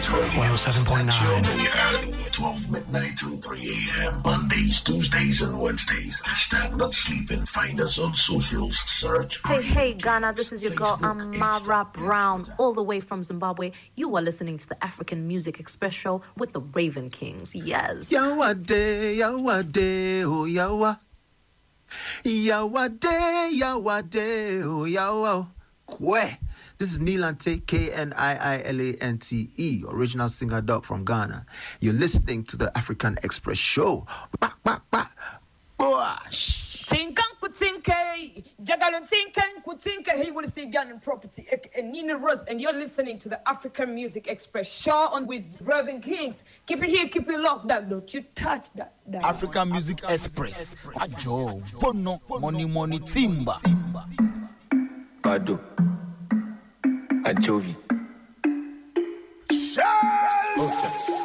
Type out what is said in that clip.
107.9. 12 midnight to 3 a.m. Mondays, Tuesdays, and Wednesdays. Hashtag not sleeping. Find us on socials. Search. Hey, Ghana, this is your girl, Amara Brown, all the way from Zimbabwe. You are listening to the African Music Express show with the Raven Kings. Yes. Yawade, yawade, oh yawa. Yawade, yawade, oh yawa. Kwe. This is Nilante, Kniiilante, original singer dog from Ghana. You're listening to the African Express show. Bosh. Tinkan kutinke, Jagalon Tinkan kutinke, he will stay Ghana property. And Nina Ross, and you're listening to the African Music Express show on with Raven Kings. Keep it here, keep it locked down. Don't you touch that. African Music Express. Ajo, Bono, money, timba. Bado. Ajovi. Shut